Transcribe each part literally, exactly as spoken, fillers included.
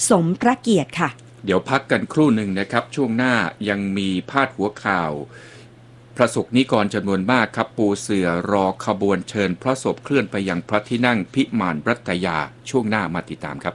สมพระเกียรติค่ะเดี๋ยวพักกันครู่หนึ่งนะครับช่วงหน้ายังมีพาดหัวข่าวพระสงฆ์นิกรจำนวนมากครับปูเสื่อรอขบวนเชิญพระศพเคลื่อนไปยังพระที่นั่งพิมานรัตยาช่วงหน้ามาติดตามครับ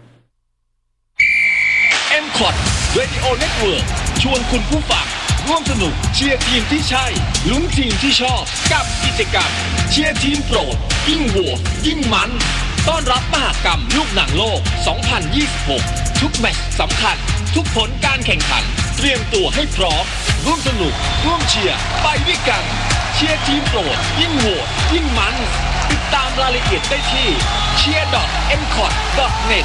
เอ็ม คอท Radio Network ชวนคุณผู้ฟังร่วมสนุกเชียร์ทีมที่ใช่ลุ้นทีมที่ชอบกับกิจกรรมเชียร์ทีมโปรดยิ่งโหวตยิ่งมันต้อนรับมหกรรมลูกหนังโลก สองพันยี่สิบหก ทุกแมตช์สำคัญทุกผลการแข่งขันเตรียมตัวให้พร้อมร่วมสนุกร่วมเชียร์ไปด้วยกันเชียร์ทีมโปรดยิ่งโหวตยิ่งมันติดตามรายละเอียดได้ที่ เชียร์ ดอท เอ็ม คอท ดอท เน็ต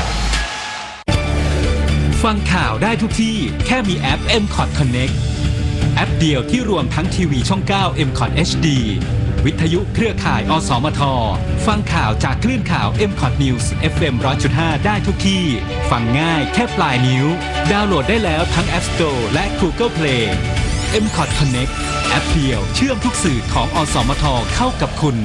ฟังข่าวได้ทุกที่แค่มีแอป เอ็ม คอท Connect แอปเดียวที่รวมทั้งทีวีช่อง เก้า เอ็ม คอท เอช ดี วิทยุเครือข่ายอสมทฟังข่าวจากคลื่นข่าว เอ็ม คอท News เอฟ เอ็ม หนึ่งร้อยจุดห้า ได้ทุกที่ฟังง่ายแค่ปลายนิ้วดาวน์โหลดได้แล้วทั้ง App Store และ Google Play เอ็ม คอท Connect แอปเดียวเชื่อมทุกสื่อของอสมทเข้ากับคุณ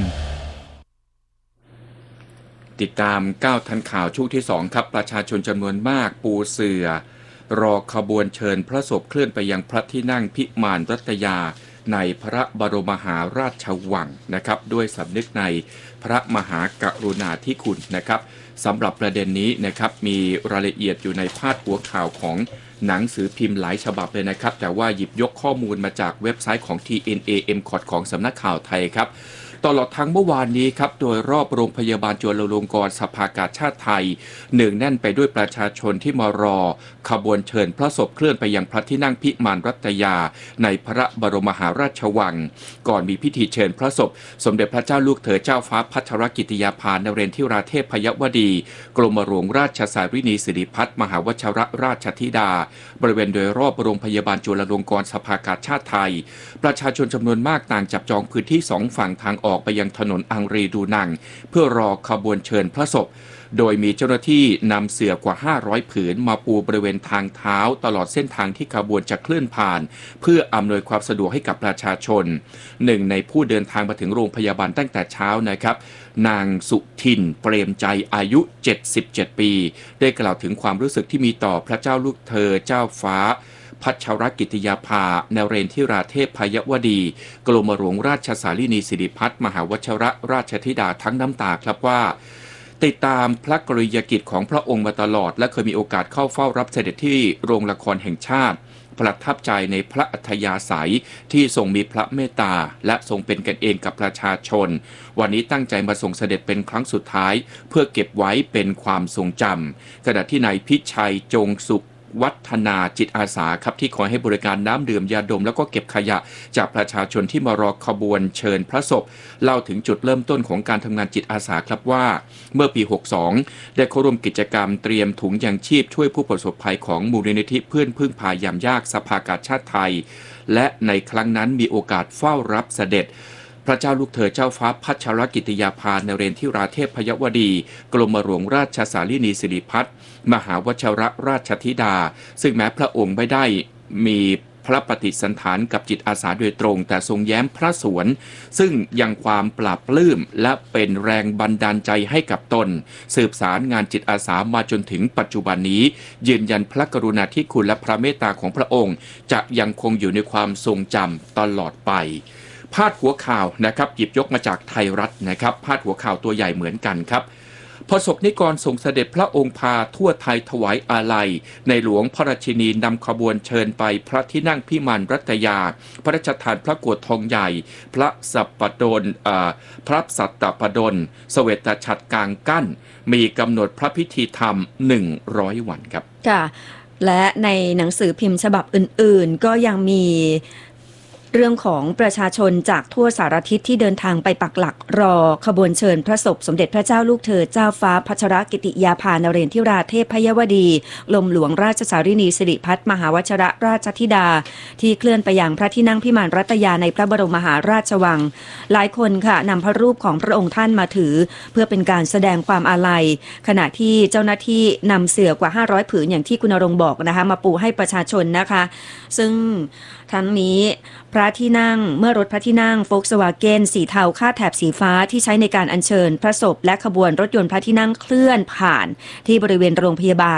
ติดตามก้าวทันข่าวช่วงที่สองครับประชาชนจำนวนมากปูเสื่อรอขบวนเชิญพระศพเคลื่อนไปยังพระที่นั่งพิมานรัตยาในพระบรมมหาราชวังนะครับด้วยสำนึกในพระมหากรุณาธิคุณนะครับสำหรับประเด็นนี้นะครับมีรายละเอียดอยู่ในพาดหัวข่าวของหนังสือพิมพ์หลายฉบับเลยนะครับแต่ว่าหยิบยกข้อมูลมาจากเว็บไซต์ของ ที เอ็น เอ เอ็ม คอท ของสำนักข่าวไทยครับตลอดทั้งเมื่อวานนี้ครับโดยรอบโรงพยาบาลจุฬาลงกรณ์สภากาชาดไทยเนืองแน่นไปด้วยประชาชนที่มารอขบวนเชิญพระศพเคลื่อนไปยังพระที่นั่งพิมานรัตยาในพระบรมมหาราชวังก่อนมีพิธีเชิญพระศพสมเด็จพระเจ้าลูกเธอเจ้าฟ้าพัชรกิติยาภานเรนทิราเทพยวดีกรมหลวงราชสารินีสิริพัฒน์มหาวชรราชธิดาบริเวณโดยรอบโรงพยาบาลจุฬาลงกรณ์สภากาชาดไทยประชาชนจำนวนมากต่างจับจองพื้นที่สองฝั่งทางออกไปยังถนนอังรีดูนังเพื่อรอขบวนเชิญพระศพโดยมีเจ้าหน้าที่นำเสื่อกว่าห้าร้อยผืนมาปูบริเวณทางเท้าตลอดเส้นทางที่ขบวนจะเคลื่อนผ่านเพื่ออำนวยความสะดวกให้กับประชาชนหนึ่งในผู้เดินทางมาถึงโรงพยาบาลตั้งแต่เช้านะครับนางสุทินเปรมใจอายุเจ็ดสิบเจ็ดปีได้กล่าวถึงความรู้สึกที่มีต่อพระเจ้าลูกเธอเจ้าฟ้าพัชรกิติยาภานเรนทิราเทพยวดีกรมหลวงราชสารินีสิริพัฒน์มหาวชรราชธิดาทั้งน้ำตาครับว่าติดตามพระกรณียกิจของพระองค์มาตลอดและเคยมีโอกาสเข้าเฝ้ารับเสด็จที่โรงละครแห่งชาติประทับใจในพระอัธยาศัยที่ทรงมีพระเมตตาและทรงเป็นกันเองกับประชาชนวันนี้ตั้งใจมาส่งเสด็จเป็นครั้งสุดท้ายเพื่อเก็บไว้เป็นความทรงจำขณะที่นายพิชัยจงสุขวัฒนาจิตอาสาครับที่คอยให้บริการน้ำดื่มยาดมแล้วก็เก็บขยะจากประชาชนที่มารอขบวนเชิญพระศพเล่าถึงจุดเริ่มต้นของการทำงานจิตอาสาครับว่าเมื่อปีหกสิบสองได้เข้าร่วมกิจกรรมเตรียมถุงยางชีพช่วยผู้ประสบภัยของมูลนิธิเพื่อนพึ่งพายามยากสภากาชาดไทยและในครั้งนั้นมีโอกาสเฝ้ารับเสด็จพระเจ้าลูกเธอเจ้าฟ้าพัชรกิติยาภานเรนทิราเทพยวดีกรมหลวงราชสารินีสิริพัฒน์มหาวชรราชธิดาซึ่งแม้พระองค์ไม่ได้มีพระปฏิสันถานกับจิตอาสาโดยตรงแต่ทรงแย้มพระสวนซึ่งยังความปราบปลื้มและเป็นแรงบันดาลใจให้กับตนสืบสารงานจิตอาสามาจนถึงปัจจุบันนี้ยืนยันพระกรุณาธิคุณและพระเมตตาของพระองค์จะยังคงอยู่ในความทรงจำตลอดไปพาดหัวข่าวนะครับหยิบยกมาจากไทยรัฐนะครับพาดหัวข่าวตัวใหญ่เหมือนกันครับพระศกนิกรส่งเสด็จพระองค์พาทั่วไทยถวายอาลัยในหลวงพระราชินีนำขบวนเชิญไปพระที่นั่งพิมานรัตยาพระราชทานพระโกฐทองใหญ่พระสัปปดลพระสัตตปดลเสวตฉัตรกลางกั้นมีกำหนดพระพิธีธรรมหนึ่งร้อยวันครับค่ะและในหนังสือพิมพ์ฉบับอื่นๆก็ยังมีเรื่องของประชาชนจากทั่วสารทิศที่เดินทางไปปักหลักรอขบวนเชิญพระศพสมเด็จพระเจ้าลูกเธอเจ้าฟ้าพัชรกิติยาภานเรนทิราเทพยวดีกรมหลวงราชสารินีสิริพัฒน์มหาวชรราชธิดาที่เคลื่อนไปยังพระที่นั่งพิมานรัตยาในพระบรมมหาราชวังหลายคนค่ะนำพระรูปของพระองค์ท่านมาถือเพื่อเป็นการแสดงความอาลัยขณะที่เจ้าหน้าที่นำเสื่อกว่าห้าร้อยผืนอย่างที่คุณณรงค์บอกนะคะมาปูให้ประชาชนนะคะซึ่งทั้งนี้พระที่นั่งเมื่อรถพระที่นั่งโฟล์คสวาเกนสีเทาคาดแถบสีฟ้าที่ใช้ในการอัญเชิญพระศพและขบวนรถยนต์พระที่นั่งเคลื่อนผ่านที่บริเวณโรงพยาบาล